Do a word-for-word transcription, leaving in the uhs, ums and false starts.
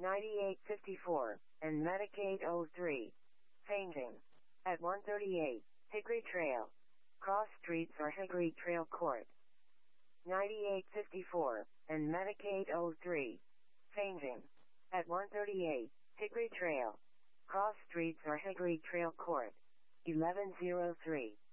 ninety-eight fifty-four, and Medicaid oh three. Fainting. At one thirty-eight, Hickory Trail. Cross streets or Hickory Trail Court. ninety-eight fifty-four, and Medicaid oh three. Fainting. At one thirty-eight, Hickory Trail. Cross streets or Hickory Trail Court. eleven oh three.